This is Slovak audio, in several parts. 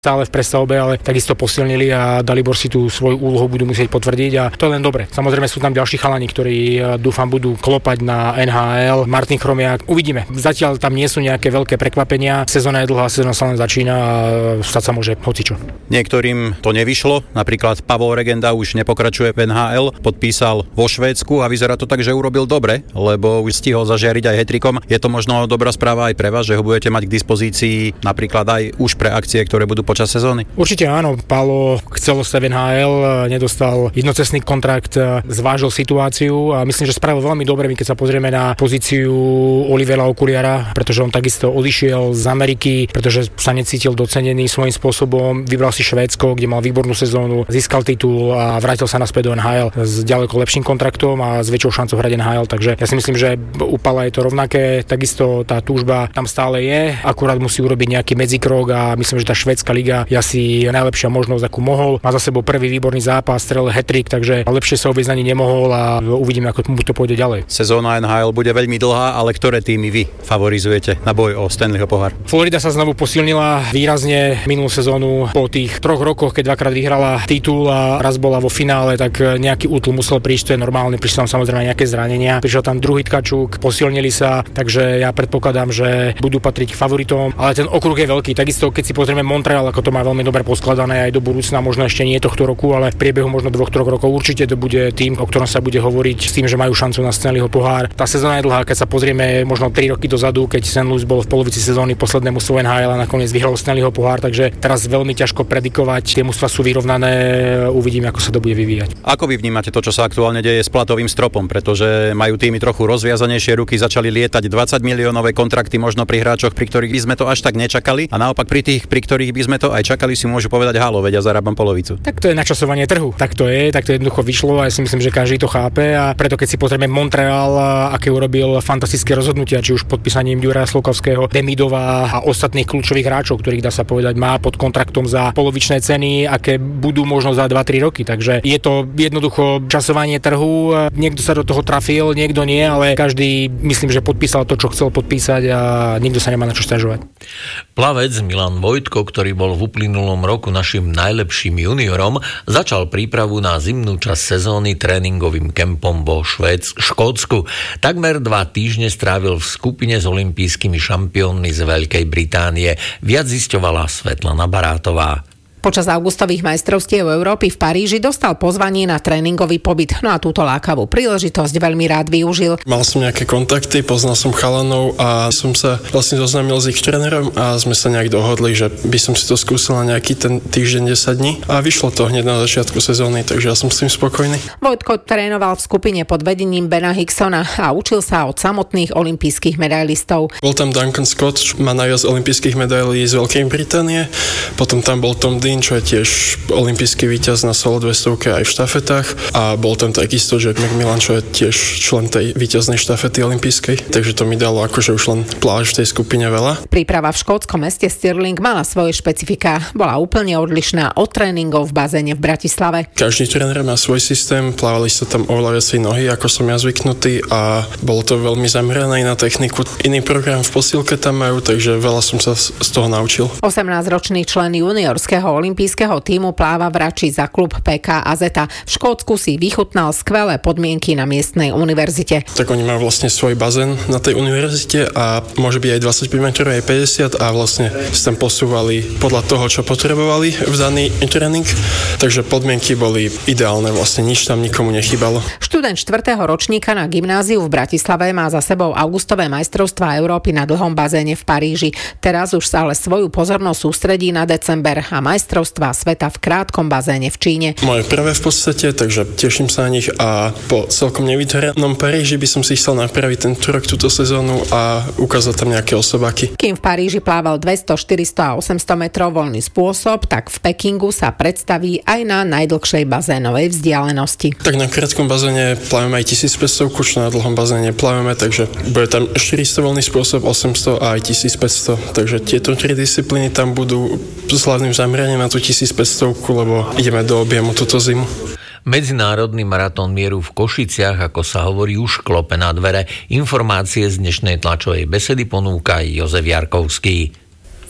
stále v prestavbe, ale takisto posilnili a Dalibor si tú svoju úlohu budú musieť potvrdiť a to je len dobre. Samozrejme sú tam ďalší chalani, ktorí dúfam budú klopať na NHL, Martin Chromiak. Uvidíme. Zatiaľ tam nie sú nejaké veľké prekvapenia. Sezóna je dlhá, sezóna sa len začína a stať sa môže hocičo. Niektorým to nevyšlo, napríklad Pavol Regenda už nepokračuje v NHL, podpísal vo Švédsku a vyzerá to tak, že urobil dobre, lebo už stihol zažiariť aj hat-trickom. Je to možno dobrá správa aj pre vás, že ho budete mať k dispozícii napríklad aj už pre akcie, ktoré budú počas sezóny? Určite áno. Pálo chcel ostať v NHL, nedostal jednocestný kontrakt, zvážil situáciu a myslím, že spravil veľmi dobre, keď sa pozrieme na pozíciu Olivera Okuliara, pretože on takisto odišiel z Ameriky, pretože sa necítil docenený svojím spôsobom, vybral si Švédsko, kde mal výbornú sezónu, získal titul a vrátil sa naspäť do NHL s ďaleko lepším kontraktom a s väčšou šancou hrať NHL, takže ja si myslím, že u Pála je to rovnaké, takisto tá túžba tam stále je, akurát musí urobiť nejaký medzikrok a myslím, že tá švédska liga je asi najlepšia možnosť, akú mohol. Má za sebou prvý výborný zápas, strelil hat-trick, takže lepšie sa obísť ani nemohol a uvidíme, ako mu to pôjde ďalej. Sezóna NHL bude veľmi dlhá, ale ktoré týmy vy favorizujete na boj o Stanleyho pohár? Florida sa znovu posilnila výrazne minulú sezónu po tých 3 rokoch, keď dvakrát vyhrala titul a raz bola vo finále, tak nejaký útlm musel prísť, to je normálne, prišli tam samozrejme nejaké zranenia. Prišiel tam druhý Tkačuk, posilnili sa, takže ja predpokladám, že budú patriť k favoritom, ale ten okruh je veľký. Takisto keď si pozrieme Montreal, ako to má veľmi dobre poskladané aj do budúcna, možno ešte nie tohto roku, ale v priebehu možno 2-3 rokov určite to bude tým, o ktorom sa bude hovoriť s tým, že majú šancu na Stanleyho pohár. Tá sezóna je dlhá, keď sa pozrieme možno 3 roky dozadu, keď St. Louis bol v polovici sezóny poslednému svoj NHL a nakoniec vyhral Stanleyho pohár, takže teraz veľmi ťažko predikovať. Tie mužstvá sú vyrovnané, uvidíme, ako sa to bude vyvíjať. Ako vy vnímate to, čo sa aktuálne deje s platovým stropom, pretože majú týmy trochu rozviazanejšie ruky, začali lietať 20 miliónové kontrakty možno pri hráčoch, pri ktorých by sme to až tak nečakali, a naopak pri tých, pri ktorých by sme to aj čakali, si môžu povedať halo, veď ja zarábam polovicu. Tak to je načasovanie trhu. Tak to jednoducho vyšlo a ja si myslím, že každý to chápe a preto keď si pozrieme Montreal, aké urobil fantastické rozhodnutia, či už podpísaním Juraja Slokavského, Demidova a ostatných kľúčových hráčov, ktorých dá sa povedať má pod kontraktom za polovičné ceny, aké budú možno za 2-3 roky. Takže je to jednoducho časovanie trhu. Niekto sa do toho trafil, niekto nie, ale každý myslím, že podpísal to, čo chcel podpísať a nikto sa nemá na čo sťažovať. Plavec Milan Vojtko, ktorý bol v uplynulom roku našim najlepším juniorom, začal prípravu na zimnú časť sezóny tréningovým kempom vo Škótsku. Takmer 2 týždne strávil v skupine s olympijskými šampiónmi z Veľkej Británie. Viac zisťovala Svetlana Barátová. Počas augustových majstrovstiev Európy v Paríži dostal pozvanie na tréningový pobyt, no a túto lákavú príležitosť veľmi rád využil. Mal som nejaké kontakty, poznal som chalanov a som sa vlastne zoznámil s ich trénerom a sme sa nejak dohodli, že by som si to skúsil na nejaký ten týždeň 10 dní a vyšlo to hneď na začiatku sezóny, takže ja som s tým spokojný. Vojtko trénoval v skupine pod vedením Bena Hicksona a učil sa od samotných olympijských medailistov. Bol tam Duncan Scott, má najviac olympijských medailí z Veľkej Británie, potom tam bol Tom čo je tiež olympijský víťaz na solo 200 aj v štafetách a bol tam takisto Jack McMillan, čo je tiež člen tej víťaznej štafety olympijskej, takže to mi dalo akože už len pláž v tej skupine veľa. Príprava v škótskom meste Stirling mala svoje špecifika, bola úplne odlišná od tréningov v bazéne v Bratislave. Každý tréner má svoj systém, plávali sa tam oveľa viacej nohy, ako som ja zvyknutý a bolo to veľmi zamerané na techniku. Iný program v posilke tam majú, takže veľa som sa z toho naučil. 18-ročný člen juniorského olympijského tímu pláva v Rači za klub PK Azeta. V Škótsku si vychutnal skvelé podmienky na miestnej univerzite. Tak oni majú vlastne svoj bazén na tej univerzite a môže byť aj 25 metrov, aj 50 a vlastne sa tam posúvali podľa toho, čo potrebovali v daný tréning. Takže podmienky boli ideálne, vlastne nič tam nikomu nechýbalo. Študent 4. ročníka na gymnáziu v Bratislave má za sebou augustové majstrovstvá Európy na dlhom bazéne v Paríži. Teraz už sa ale svoju pozornosť sústredí na december a majstrovstvá sveta v krátkom bazéne v Číne. Moje prvé v podstate, takže teším sa na nich a po celkom nevytvorenom Paríži by som si chcel napraviť tento rok, túto sezónu a ukázať tam nejaké osobaky. Kým v Paríži plával 200, 400 a 800 metrov voľný spôsob, tak v Pekingu sa predstaví aj na najdlhšej bazénovej vzdialenosti. Tak na krátkom bazéne plávame aj 1500, čo na dlhom bazéne plávame, takže bude tam 400 voľný spôsob, 800 a aj 1500, takže tieto 3 disciplíny tam budú s hlavným zameraním na tú 1500, lebo ideme do objemu túto zimu. Medzinárodný maratón mieru v Košiciach, ako sa hovorí, už klope na dvere. Informácie z dnešnej tlačovej besedy ponúka Jozef Jarkovský.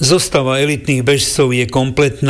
Zostava elitných bežcov je kompletná.